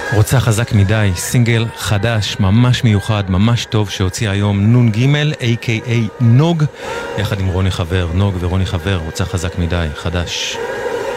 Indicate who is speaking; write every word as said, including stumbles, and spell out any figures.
Speaker 1: רוצה חזק מדי, סינגל חדש, ממש מיוחד, ממש טוב, שהוציא היום נון גימל, איי קיי איי נוג, יחד עם רוני חבר, נוג ורוני חבר, רוצה חזק מדי, חדש.